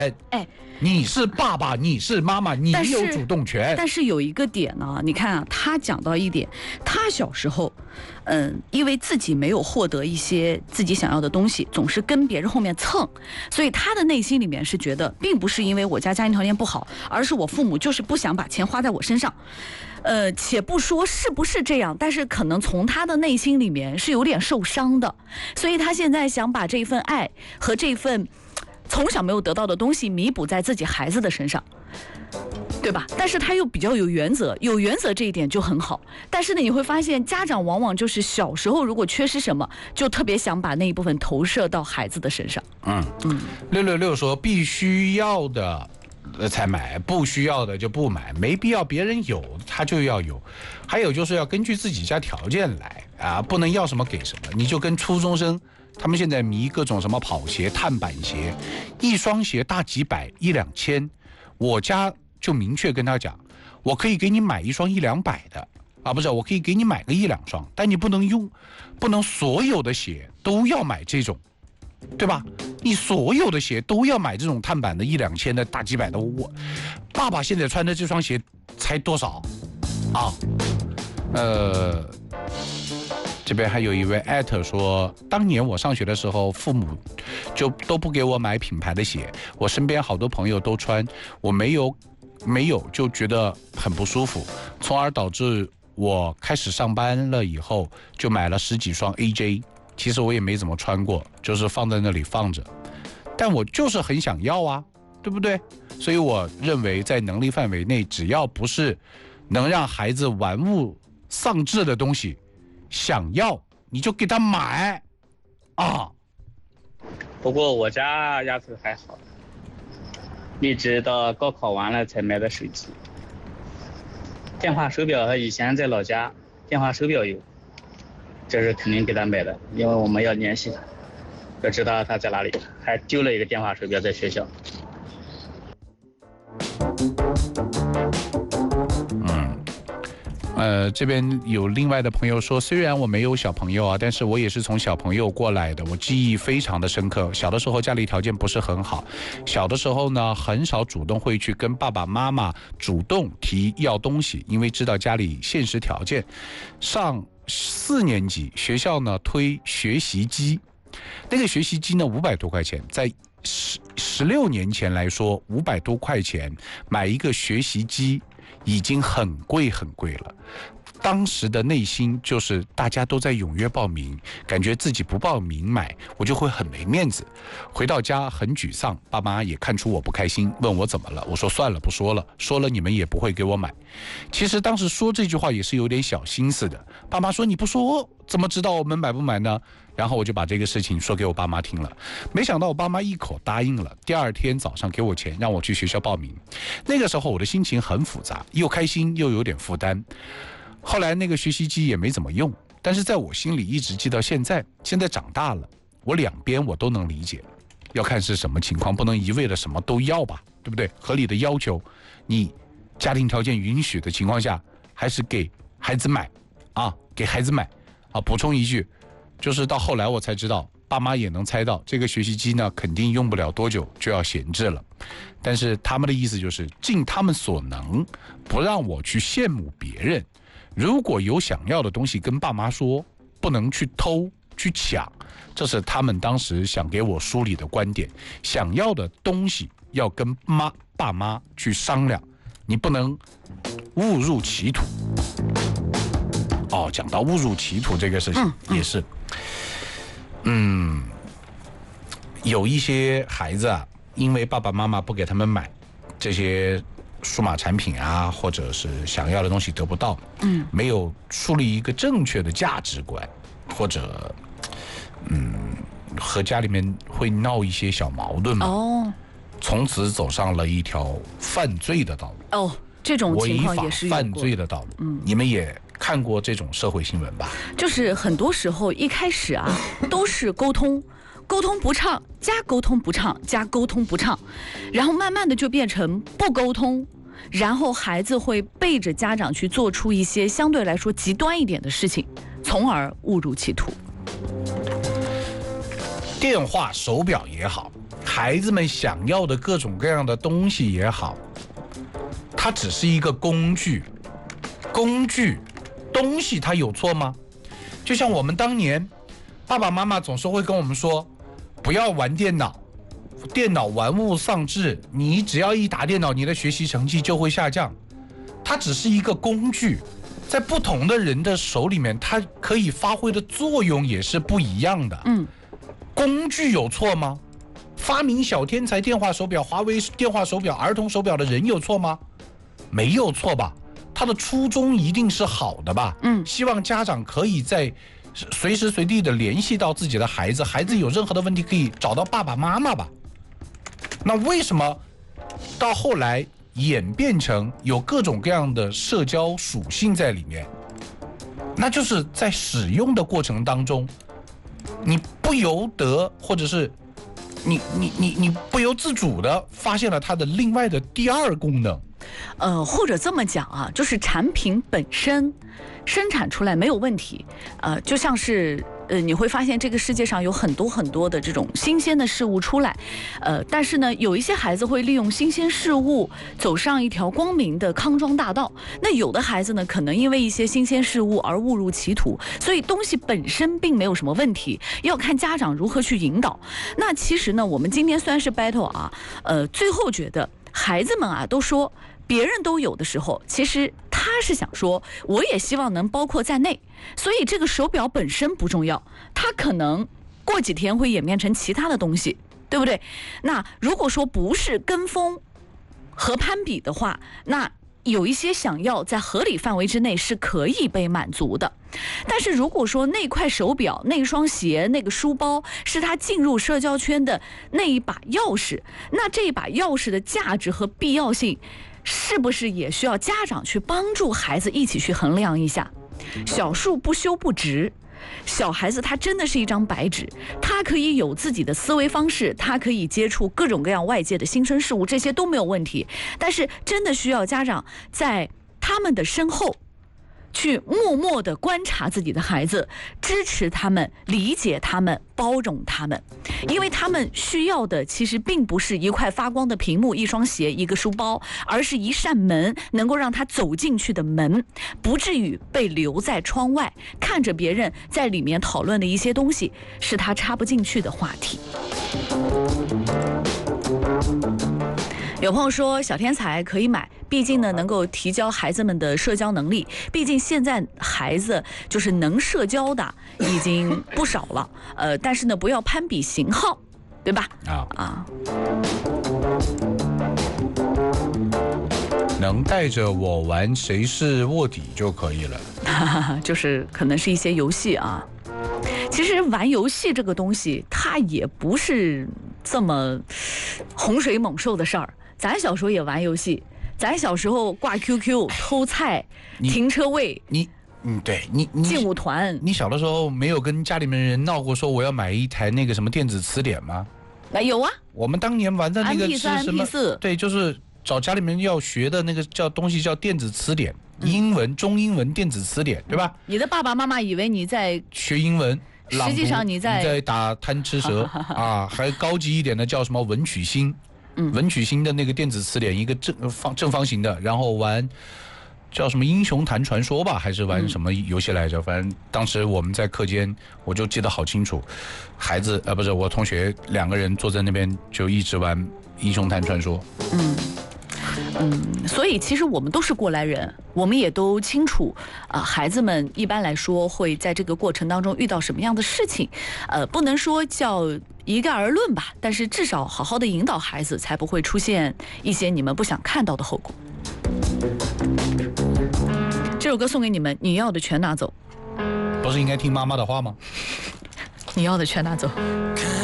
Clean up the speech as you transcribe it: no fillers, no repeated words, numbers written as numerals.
哎， 你是爸爸，你是妈妈，你有主动权。 但是有一个点呢，你看啊，他讲到一点，他小时候，因为自己没有获得一些自己想要的东西，总是跟别人后面蹭，所以他的内心里面是觉得，并不是因为我家庭条件不好，而是我父母就是不想把钱花在我身上。且不说是不是这样，但是可能从他的内心里面是有点受伤的，所以他现在想把这份爱和这份从小没有得到的东西弥补在自己孩子的身上，对吧？但是他又比较有原则，有原则这一点就很好。但是呢，你会发现家长往往就是小时候如果缺失什么，就特别想把那一部分投射到孩子的身上。 666说必须要的才买，不需要的就不买，没必要别人有他就要有。还有就是要根据自己家条件来啊，不能要什么给什么。你就跟初中生，他们现在迷各种什么跑鞋、碳板鞋，一双鞋大几百、一两千，我家就明确跟他讲，我可以给你买一双100-200的啊，不是，我可以给你买个1-2双，但你不能所有的鞋都要买这种。对吧？你所有的鞋都要买这种碳板的1-2千的大几百的，我爸爸现在穿的这双鞋才多少啊？这边还有一位艾特说，当年我上学的时候，父母就都不给我买品牌的鞋，我身边好多朋友都穿，我没有就觉得很不舒服，从而导致我开始上班了以后就买了10几双 AJ。其实我也没怎么穿过，就是放在那里放着，但我就是很想要啊，对不对？所以我认为在能力范围内，只要不是能让孩子玩物丧志的东西，想要你就给他买啊。 不过我家丫头还好，一直到高考完了才买的手机。电话手表她以前在老家电话手表有，这是肯定给他买的，因为我们要联系他，要知道他在哪里，还丢了一个电话手表在学校。 这边有另外的朋友说，虽然我没有小朋友啊，但是我也是从小朋友过来的，我记忆非常的深刻。小的时候家里条件不是很好，小的时候呢很少主动会去跟爸爸妈妈主动提要东西，因为知道家里现实条件。上4年级学校呢推学习机，那个学习机呢500多块钱，在16年前来说500多块钱买一个学习机已经很贵很贵了。当时的内心就是大家都在踊跃报名，感觉自己不报名买我就会很没面子，回到家很沮丧，爸妈也看出我不开心，问我怎么了，我说算了不说了，说了你们也不会给我买。其实当时说这句话也是有点小心思的，爸妈说你不说怎么知道我们买不买呢？然后我就把这个事情说给我爸妈听了，没想到我爸妈一口答应了，第2天早上给我钱让我去学校报名。那个时候我的心情很复杂，又开心又有点负担。后来那个学习机也没怎么用，但是在我心里一直记到现在。现在长大了，我两边我都能理解，要看是什么情况，不能一味的什么都要吧，对不对？合理的要求，你家庭条件允许的情况下，还是给孩子买啊，给孩子买啊。补充一句，就是到后来我才知道，爸妈也能猜到这个学习机呢肯定用不了多久就要闲置了，但是他们的意思就是尽他们所能，不让我去羡慕别人。如果有想要的东西跟爸妈说，不能去偷去抢，这是他们当时想给我梳理的观点。想要的东西要跟爸妈去商量，你不能误入歧途。哦，讲到误入歧途这个事情也是，有一些孩子啊，因为爸爸妈妈不给他们买这些数码产品啊，或者是想要的东西得不到，没有树立一个正确的价值观，或者和家里面会闹一些小矛盾嘛，从此走上了一条犯罪的道路。 这种情况也是违法犯罪的道路。你们也看过这种社会新闻吧？ 就是很多时候一开始啊都是沟通不畅加沟通不畅加沟通不畅，然后慢慢的就变成不沟通，然后孩子会背着家长去做出一些相对来说极端一点的事情，从而误入歧途。 电话手表也好， 孩子们想要的各种各样的东西也好，它只是一个工具。东西它有错吗？就像我们当年爸爸妈妈总是会跟我们说，不要玩电脑，电脑玩物丧志，你只要一打电脑，你的学习成绩就会下降。它只是一个工具，在不同的人的手里面，它可以发挥的作用也是不一样的。工具有错吗？发明小天才电话手表、华为电话手表、儿童手表的人有错吗？没有错吧？他的初衷一定是好的吧？希望家长可以在随时随地的联系到自己的孩子，孩子有任何的问题可以找到爸爸妈妈吧。那为什么到后来演变成有各种各样的社交属性在里面？那就是在使用的过程当中，你不由得，或者是你不由自主的发现了它的另外的第二功能。 或者这么讲啊，就是产品本身生产出来没有问题，就像是你会发现这个世界上有很多很多的这种新鲜的事物出来，但是呢，有一些孩子会利用新鲜事物走上一条光明的康庄大道，那有的孩子呢，可能因为一些新鲜事物而误入歧途，所以东西本身并没有什么问题，要看家长如何去引导。那其实呢，我们今天虽然是 battle 啊，最后觉得孩子们啊都说别人都有的时候，其实他是想说，我也希望能包括在内。所以这个手表本身不重要，它可能过几天会演变成其他的东西，对不对？那如果说不是跟风和攀比的话，那有一些想要在合理范围之内是可以被满足的。但是如果说那块手表、那双鞋、那个书包是他进入社交圈的那一把钥匙，那这一把钥匙的价值和必要性，是不是也需要家长去帮助孩子一起去衡量一下？小树不修不直，小孩子他真的是一张白纸，他可以有自己的思维方式，他可以接触各种各样外界的新生事物，这些都没有问题。但是真的需要家长在他们的身后去默默地观察自己的孩子，支持他们，理解他们，包容他们，因为他们需要的其实并不是一块发光的屏幕、一双鞋、一个书包，而是一扇门，能够让他走进去的门，不至于被留在窗外，看着别人在里面讨论的一些东西是他插不进去的话题。有朋友说小天才可以买，毕竟呢能够提高孩子们的社交能力，毕竟现在孩子就是能社交的已经不少了，但是呢不要攀比型号，对吧？ 能带着我玩谁是卧底就可以了。 就是可能是一些游戏啊。其实玩游戏这个东西，它也不是这么洪水猛兽的事儿。咱小时候也玩游戏，咱小时候挂 QQ、偷菜、停车位， 对你劲舞团。 你小的时候没有跟家里面人闹过说我要买一台那个什么电子词典吗？ 有啊， 我们当年玩的那个是什么 MP3、MP4， 对，就是找家里面要学的那个东西叫电子词典，英文、中英文电子词典，对吧？ 你的爸爸妈妈以为你在学英文， 实际上你在打贪吃蛇啊，还高级一点的叫什么文曲星。文曲星的那个电子词典，一个正方形的，然后玩叫什么英雄坛传说吧，还是玩什么游戏来着？反正当时我们在课间，我就记得好清楚，孩子不是我同学2个人坐在那边就一直玩英雄坛传说。 所以其实我们都是过来人，我们也都清楚孩子们一般来说会在这个过程当中遇到什么样的事情，不能说叫一概而论吧，但是至少好好的引导孩子，才不会出现一些你们不想看到的后果。这首歌送给你们，你要的全拿走。 不是应该听妈妈的话吗？ 你要的全拿走。